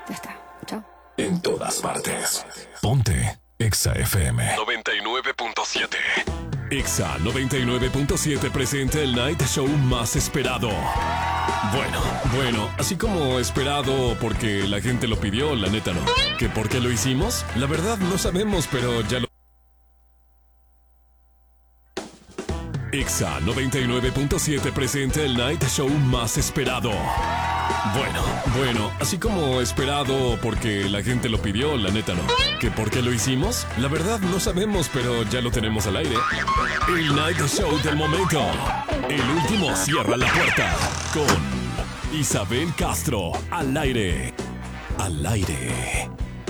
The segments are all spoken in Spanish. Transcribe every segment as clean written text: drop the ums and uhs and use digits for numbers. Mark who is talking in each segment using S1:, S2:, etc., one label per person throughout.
S1: Ya está. Chao.
S2: En todas partes. Ponte Exa FM 99.7. Exa 99.7 presenta el Night Show más esperado. Bueno, así como esperado porque la gente lo pidió, la neta no. ¿Que por qué lo hicimos? La verdad no sabemos, pero ya lo... Exa 99.7 presenta el Night Show más esperado. Bueno, así como esperado porque la gente lo pidió, la neta no. ¿Que por qué lo hicimos? La verdad no sabemos, pero ya lo tenemos al aire. El Night Show del momento. El último cierra la puerta con Isabel Castro al aire. Al aire.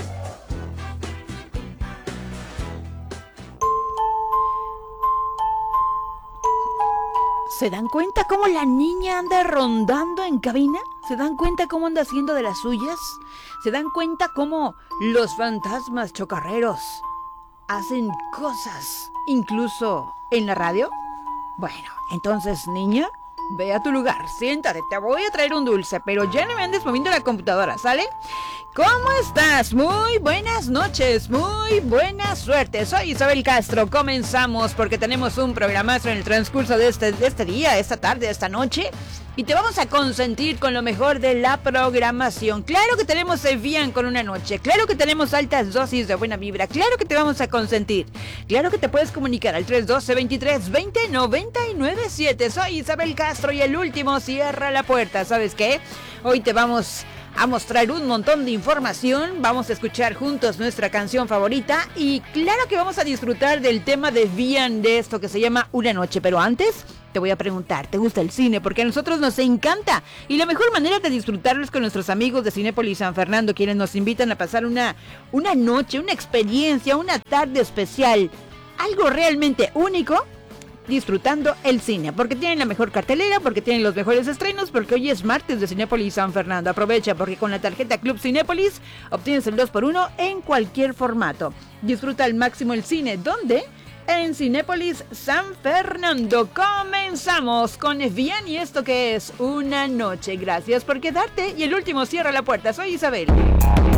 S1: ¿Se dan cuenta cómo la niña anda rondando en cabina? ¿Se dan cuenta cómo anda haciendo de las suyas? ¿Se dan cuenta cómo los fantasmas chocarreros hacen cosas, incluso en la radio? Bueno, entonces, niña, ve a tu lugar, siéntate, te voy a traer un dulce, pero ya no me andes moviendo la computadora, ¿sale? ¿Cómo estás? Muy buenas noches, muy buena suerte. Soy Isabel Castro. Comenzamos porque tenemos un programazo en el transcurso de este día, esta tarde, esta noche. Y te vamos a consentir con lo mejor de la programación. Claro que tenemos Sevian con una noche. Claro que tenemos altas dosis de buena vibra. Claro que te vamos a consentir. Claro que te puedes comunicar al 312-23-20-997. Soy Isabel Castro y el último cierra la puerta. ¿Sabes qué? Hoy te vamos a mostrar un montón de información, vamos a escuchar juntos nuestra canción favorita y claro que vamos a disfrutar del tema de Vian de esto que se llama Una Noche, pero antes te voy a preguntar, ¿te gusta el cine? Porque a nosotros nos encanta y la mejor manera de disfrutarlo es con nuestros amigos de Cinépolis San Fernando, quienes nos invitan a pasar una noche, una experiencia, una tarde especial, algo realmente único, disfrutando el cine, porque tienen la mejor cartelera, porque tienen los mejores estrenos, porque hoy es martes de Cinépolis San Fernando. Aprovecha porque con la tarjeta Club Cinépolis obtienes el 2x1 en cualquier formato. Disfruta al máximo el cine, ¿dónde? En Cinépolis San Fernando. Comenzamos con Evian y esto que es Una Noche. Gracias por quedarte y el último cierra la puerta. Soy Isabel.